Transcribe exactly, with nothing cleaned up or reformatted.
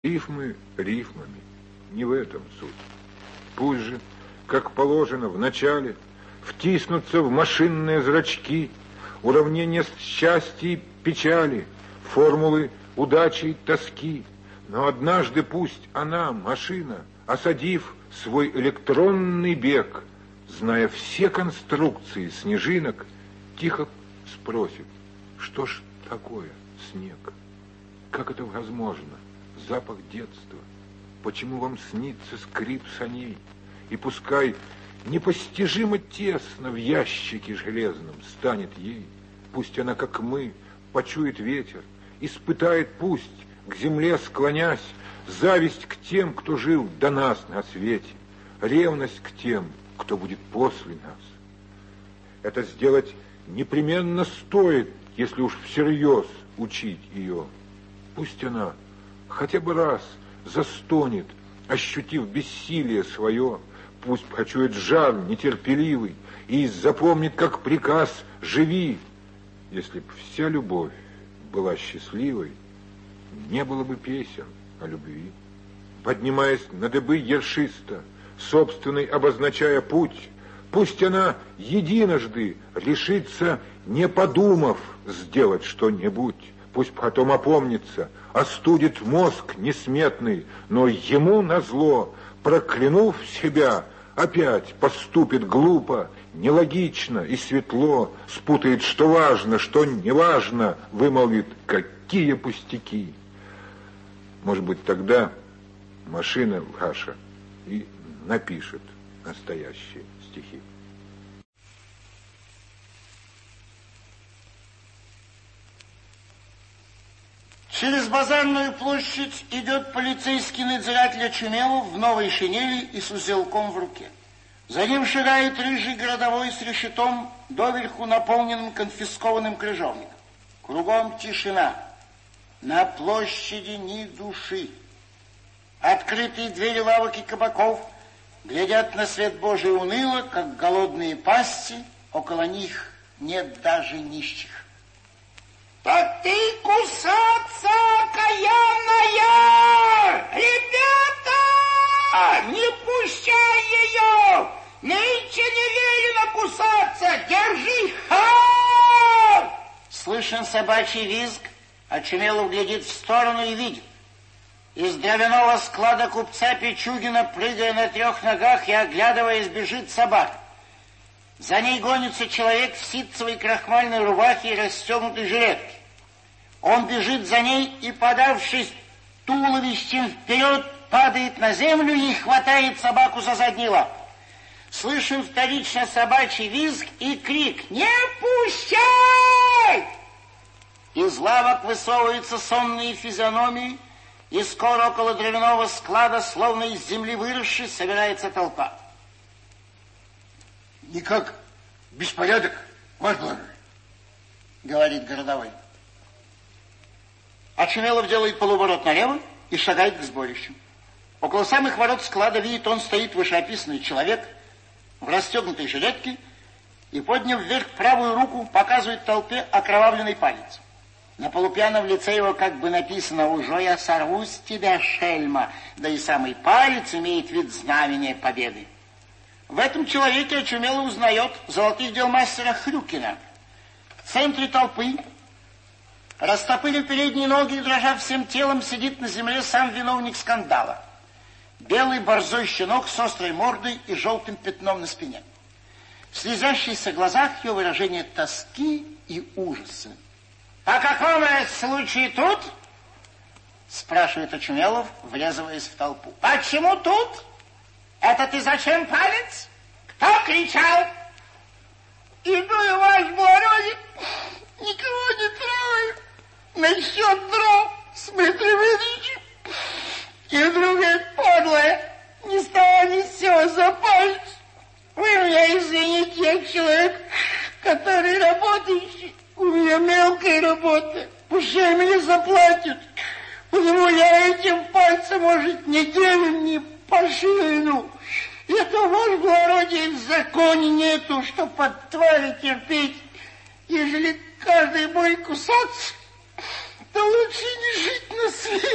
Рифмы рифмами, не в этом суть. Пусть же, как положено в начале, втиснутся в машинные зрачки уравнения счастья и печали, формулы удачи и тоски. Но однажды пусть она, машина, осадив свой электронный бег, зная все конструкции снежинок, тихо спросит: что ж такое снег? Как это возможно? Запах детства. Почему вам снится скрип саней? И пускай непостижимо тесно в ящике железном станет ей, пусть она, как мы, почует ветер, испытает, пусть, к земле склонясь, зависть к тем, кто жил до нас на свете, ревность к тем, кто будет после нас. Это сделать непременно стоит, если уж всерьез учить ее. Пусть она хотя бы раз застонет, ощутив бессилие свое, пусть почует жар нетерпеливый и запомнит, как приказ «живи». Если б вся любовь была счастливой, не было бы песен о любви. Поднимаясь на дыбы ершиста, собственный обозначая путь, пусть она единожды решится, не подумав, сделать что-нибудь. Пусть потом опомнится, остудит мозг несметный, но ему назло, проклянув себя, опять поступит глупо, нелогично и светло, спутает, что важно, что не важно, вымолвит, какие пустяки. Может быть, тогда машина ваша и напишет настоящие стихи. Через базарную площадь идет полицейский надзиратель Очумелов в новой шинели и с узелком в руке. За ним шагает рыжий городовой с решетом, доверху наполненным конфискованным крыжовником. Кругом тишина. На площади ни души. Открытые двери лавок и кабаков глядят на свет Божий уныло, как голодные пасти. Около них нет даже нищих. Так ты кусаться, окаянная! Ребята! Не пущай ее! Нынче не велено кусаться! Держи! Ха! Слышен собачий визг, Очумелов глядит в сторону и видит. Из дровяного склада купца Пичугина, прыгая на трех ногах и оглядываясь, бежит собака. За ней гонится человек в ситцевой крахмальной рубахе и расстегнутой жилетке. Он бежит за ней и, подавшись туловищем вперед, падает на землю и хватает собаку за задний лап. Слышим вторично собачий визг и крик: «Не пущай!» Из лавок высовываются сонные физиономии, и скоро около дровяного склада, словно из земли выросшей, собирается толпа. Никак беспорядок, ваш благородие, говорит городовой. Очумелов делает полуворот налево и шагает к сборищу. Около самых ворот склада видит он, стоит вышеописанный человек в расстегнутой жилетке и, подняв вверх правую руку, показывает толпе окровавленный палец. На полупьяном лице его как бы написано: «Уже я сорву с тебя, шельма», да и самый палец имеет вид знамения победы. В этом человеке Очумелов узнает золотых дел мастера Хрюкина. В центре толпы, растопырив передние ноги и дрожа всем телом, сидит на земле сам виновник скандала. Белый борзой щенок с острой мордой и желтым пятном на спине. В слезящихся глазах ее выражение тоски и ужаса. «По какому случае тут?» спрашивает Очумелов, врезываясь в толпу. «Почему тут? Это ты зачем палец? Кто кричал?» «Иду я, ваш благородие, никого не трогаю. Насчет дров с Дмитрием Ильичем. И вдруг это подлое ни с того ни с сего за палец. Вы меня извините, я человек, который работающий. У меня мелкая работа. Пускай мне заплатят. Потому я этим пальцем, может, неделю не пошину. Это, ваше благородие, в законе нету, что под твари терпеть. Ежели каждый будет кусаться, то лучше не жить на свете.